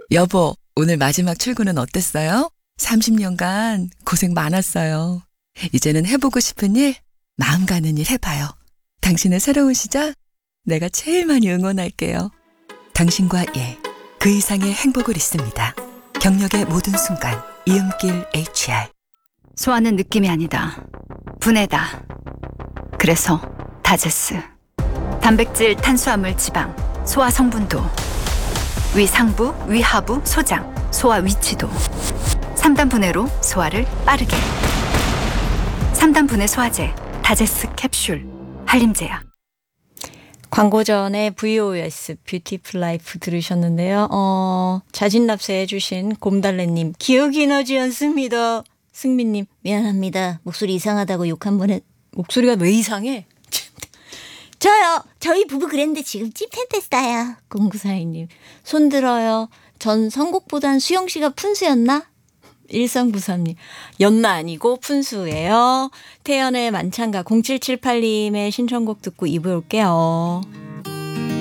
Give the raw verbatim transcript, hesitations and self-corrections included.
여보, 오늘 마지막 출근은 어땠어요? 삼십 년간 고생 많았어요. 이제는 해보고 싶은 일, 마음 가는 일 해봐요. 당신의 새로운 시작, 내가 제일 많이 응원할게요. 당신과 예, 그 이상의 행복을 있습니다. 경력의 모든 순간, 이음길 에이치알. 소화는 느낌이 아니다. 분해다. 그래서 다제스. 단백질, 탄수화물, 지방, 소화 성분도, 위 상부, 위 하부, 소장, 소화 위치도. 삼 단 분해로 소화를 빠르게. 삼 단 분해 소화제, 다제스 캡슐, 한림제약. 광고 전에 브이오에스 뷰티풀 라이프 들으셨는데요. 어, 자진납세 해주신 곰달래님 기억이 나지 않습니다. 승민님 미안합니다. 목소리 이상하다고 욕 한 번 했. 목소리가 왜 이상해? 저요. 저희 부부 그랬는데 지금 찐팬됐어요. 공구사이님 손들어요. 전 선곡보단 수영씨가 푼수였나? 일삼구삼님 연나 아니고 푼수예요. 태연의 만찬가 공칠칠팔님의 신청곡 듣고 이 부 올게요.